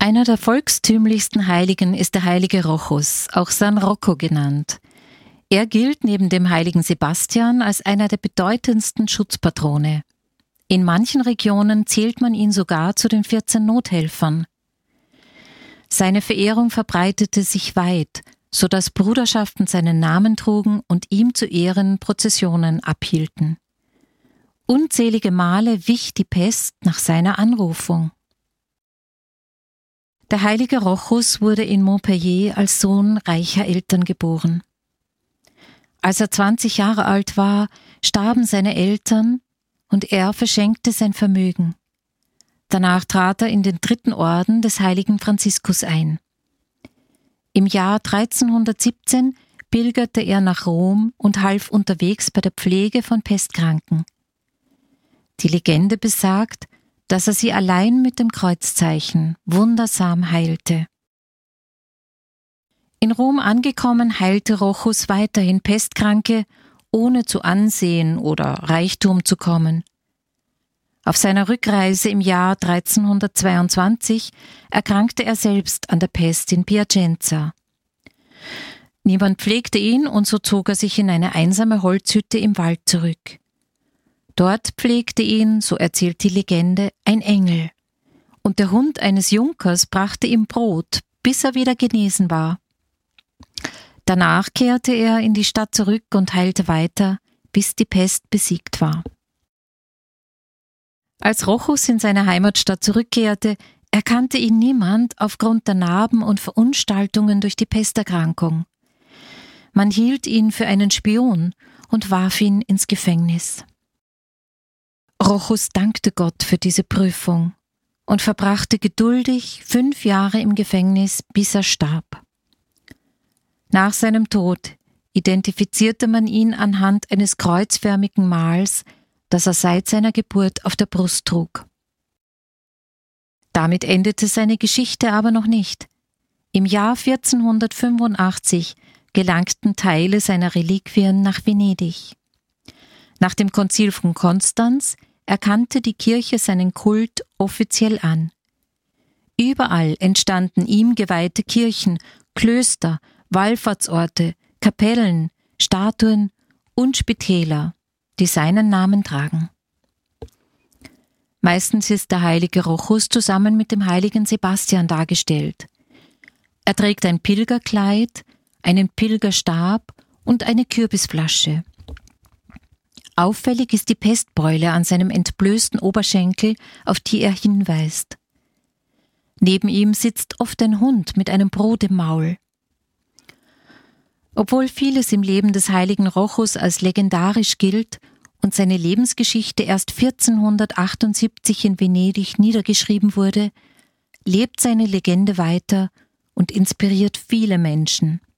Einer der volkstümlichsten Heiligen ist der heilige Rochus, auch San Rocco genannt. Er gilt neben dem heiligen Sebastian als einer der bedeutendsten Schutzpatrone. In manchen Regionen zählt man ihn sogar zu den 14 Nothelfern. Seine Verehrung verbreitete sich weit, so dass Bruderschaften seinen Namen trugen und ihm zu Ehren Prozessionen abhielten. Unzählige Male wich die Pest nach seiner Anrufung. Der heilige Rochus wurde in Montpellier als Sohn reicher Eltern geboren. Als er 20 Jahre alt war, starben seine Eltern und er verschenkte sein Vermögen. Danach trat er in den 3. Orden des heiligen Franziskus ein. Im Jahr 1317 pilgerte er nach Rom und half unterwegs bei der Pflege von Pestkranken. Die Legende besagt, dass er sie allein mit dem Kreuzzeichen wundersam heilte. In Rom angekommen heilte Rochus weiterhin Pestkranke, ohne zu Ansehen oder Reichtum zu kommen. Auf seiner Rückreise im Jahr 1322 erkrankte er selbst an der Pest in Piacenza. Niemand pflegte ihn und so zog er sich in eine einsame Holzhütte im Wald zurück. Dort pflegte ihn, so erzählt die Legende, ein Engel, und der Hund eines Junkers brachte ihm Brot, bis er wieder genesen war. Danach kehrte er in die Stadt zurück und heilte weiter, bis die Pest besiegt war. Als Rochus in seine Heimatstadt zurückkehrte, erkannte ihn niemand aufgrund der Narben und Verunstaltungen durch die Pesterkrankung. Man hielt ihn für einen Spion und warf ihn ins Gefängnis. Rochus dankte Gott für diese Prüfung und verbrachte geduldig 5 Jahre im Gefängnis, bis er starb. Nach seinem Tod identifizierte man ihn anhand eines kreuzförmigen Mals, das er seit seiner Geburt auf der Brust trug. Damit endete seine Geschichte aber noch nicht. Im Jahr 1485 gelangten Teile seiner Reliquien nach Venedig. Nach dem Konzil von Konstanz erkannte die Kirche seinen Kult offiziell an. Überall entstanden ihm geweihte Kirchen, Klöster, Wallfahrtsorte, Kapellen, Statuen und Spitäler, die seinen Namen tragen. Meistens ist der heilige Rochus zusammen mit dem heiligen Sebastian dargestellt. Er trägt ein Pilgerkleid, einen Pilgerstab und eine Kürbisflasche. Auffällig ist die Pestbeule an seinem entblößten Oberschenkel, auf die er hinweist. Neben ihm sitzt oft ein Hund mit einem Brot im Maul. Obwohl vieles im Leben des heiligen Rochus als legendarisch gilt und seine Lebensgeschichte erst 1478 in Venedig niedergeschrieben wurde, lebt seine Legende weiter und inspiriert viele Menschen.